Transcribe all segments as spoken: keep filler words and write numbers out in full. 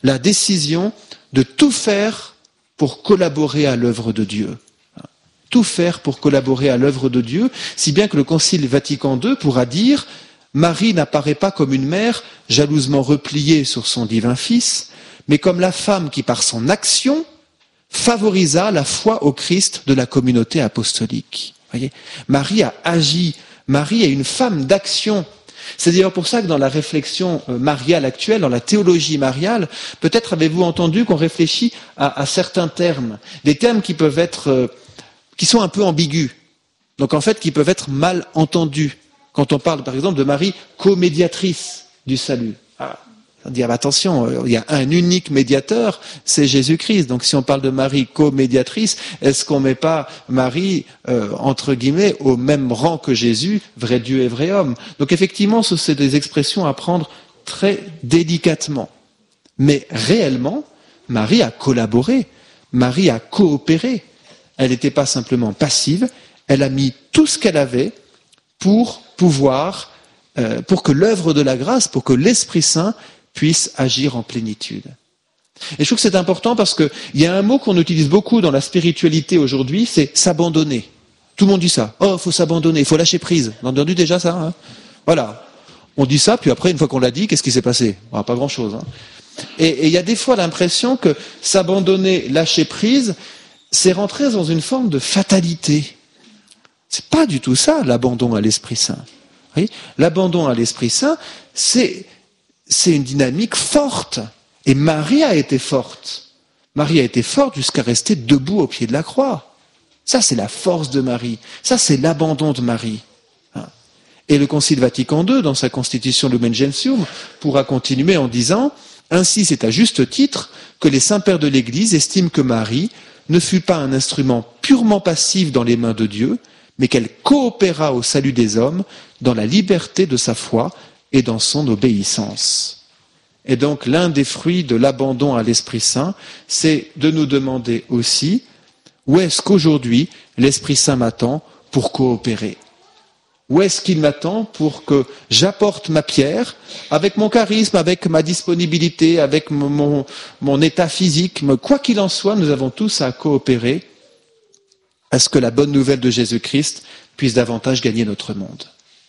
la décision de tout faire pour collaborer à l'œuvre de Dieu. Tout faire pour collaborer à l'œuvre de Dieu, si bien que le Concile Vatican deux pourra dire « Marie n'apparaît pas comme une mère jalousement repliée sur son divin Fils, mais comme la femme qui, par son action, favorisa la foi au Christ de la communauté apostolique. » Voyez, Marie a agi, Marie est une femme d'action. C'est d'ailleurs pour ça que dans la réflexion mariale actuelle, dans la théologie mariale, peut-être avez-vous entendu qu'on réfléchit à, à certains termes, des termes qui peuvent être, euh, qui sont un peu ambigus, donc en fait qui peuvent être mal entendus. Quand on parle par exemple de Marie co-médiatrice du salut. Ah. On dit, ah, attention, il y a un unique médiateur, c'est Jésus-Christ. Donc si on parle de Marie co-médiatrice, est-ce qu'on ne met pas Marie, euh, entre guillemets, au même rang que Jésus, vrai Dieu et vrai homme? Donc effectivement, ce sont des expressions à prendre très délicatement. Mais réellement, Marie a collaboré, Marie a coopéré. Elle n'était pas simplement passive, elle a mis tout ce qu'elle avait pour pouvoir, euh, pour que l'œuvre de la grâce, pour que l'Esprit Saint puisse agir en plénitude. Et je trouve que c'est important parce qu'il y a un mot qu'on utilise beaucoup dans la spiritualité aujourd'hui, c'est s'abandonner. Tout le monde dit ça. Oh, il faut s'abandonner, il faut lâcher prise. On a entendu déjà ça, hein? Voilà. On dit ça, puis après, une fois qu'on l'a dit, qu'est-ce qui s'est passé? Ah, pas grand-chose. Hein. Et il y a des fois l'impression que s'abandonner, lâcher prise, c'est rentrer dans une forme de fatalité. C'est pas du tout ça, l'abandon à l'Esprit Saint. Vous voyez, l'abandon à l'Esprit Saint, c'est... c'est une dynamique forte. Et Marie a été forte. Marie a été forte jusqu'à rester debout au pied de la croix. Ça, c'est la force de Marie. Ça, c'est l'abandon de Marie. Et le Concile Vatican deux, dans sa constitution Lumen Gentium, pourra continuer en disant « Ainsi, c'est à juste titre que les saints pères de l'Église estiment que Marie ne fut pas un instrument purement passif dans les mains de Dieu, mais qu'elle coopéra au salut des hommes dans la liberté de sa foi et dans son obéissance. » Et donc l'un des fruits de l'abandon à l'Esprit Saint, c'est de nous demander aussi où est-ce qu'aujourd'hui l'Esprit Saint m'attend pour coopérer? Où est-ce qu'il m'attend pour que j'apporte ma pierre avec mon charisme, avec ma disponibilité, avec mon, mon, mon état physique, mais quoi qu'il en soit, nous avons tous à coopérer à ce que la bonne nouvelle de Jésus-Christ puisse davantage gagner notre monde.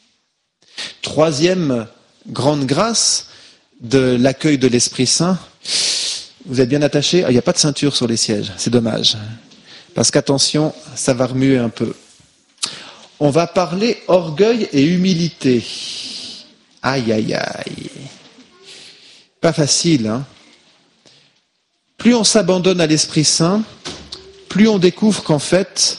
Troisième grande grâce de l'accueil de l'Esprit Saint, vous êtes bien attachés? Ah, il n'y a pas de ceinture sur les sièges, c'est dommage. Parce qu'attention, ça va remuer un peu. On va parler orgueil et humilité. Aïe, aïe, aïe. Pas facile, hein? Plus on s'abandonne à l'Esprit Saint, plus on découvre qu'en fait,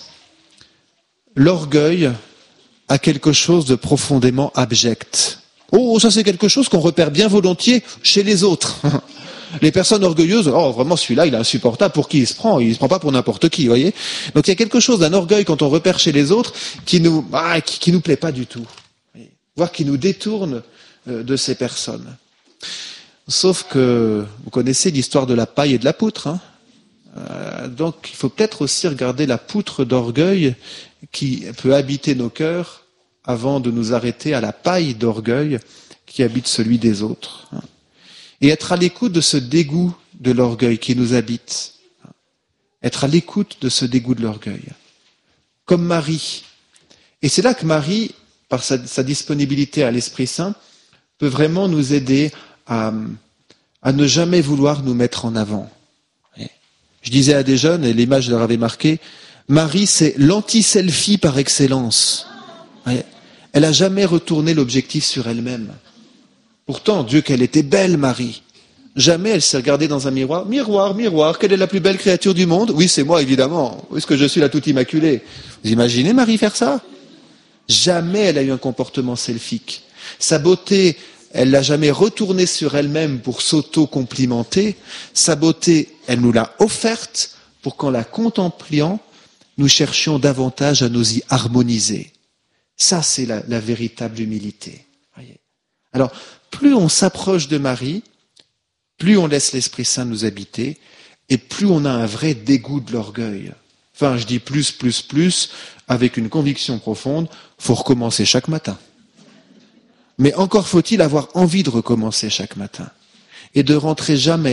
l'orgueil a quelque chose de profondément abject. Oh, ça c'est quelque chose qu'on repère bien volontiers chez les autres. Les personnes orgueilleuses, oh vraiment celui-là il est insupportable, pour qui il se prend? Il se prend pas pour n'importe qui, vous voyez. Donc il y a quelque chose d'un orgueil quand on repère chez les autres qui nous, ah, qui, qui nous plaît pas du tout, voire qui nous détourne euh, de ces personnes. Sauf que vous connaissez l'histoire de la paille et de la poutre, hein. Euh, donc il faut peut-être aussi regarder la poutre d'orgueil qui peut habiter nos cœurs avant de nous arrêter à la paille d'orgueil qui habite celui des autres. Et être à l'écoute de ce dégoût de l'orgueil qui nous habite. Être à l'écoute de ce dégoût de l'orgueil. Comme Marie. Et c'est là que Marie, par sa, sa disponibilité à l'Esprit Saint, peut vraiment nous aider à, à ne jamais vouloir nous mettre en avant. Je disais à des jeunes, et l'image leur avait marqué, Marie, c'est l'anti-selfie par excellence. Elle n'a jamais retourné l'objectif sur elle-même. Pourtant, Dieu qu'elle était belle, Marie. Jamais elle s'est regardée dans un miroir. Miroir, miroir, quelle est la plus belle créature du monde? Oui, c'est moi, évidemment. Est-ce que je suis la toute immaculée? Vous imaginez Marie faire ça? Jamais elle a eu un comportement selfique. Sa beauté, elle l'a jamais retournée sur elle-même pour s'auto-complimenter. Sa beauté, elle nous l'a offerte pour qu'en la contemplant, nous cherchions davantage à nous y harmoniser. Ça, c'est la, la véritable humilité. Voyez. Alors, plus on s'approche de Marie, plus on laisse l'Esprit Saint nous habiter, et plus on a un vrai dégoût de l'orgueil. Enfin, je dis plus, plus, plus, avec une conviction profonde, faut recommencer chaque matin. Mais encore faut-il avoir envie de recommencer chaque matin, et de rentrer jamais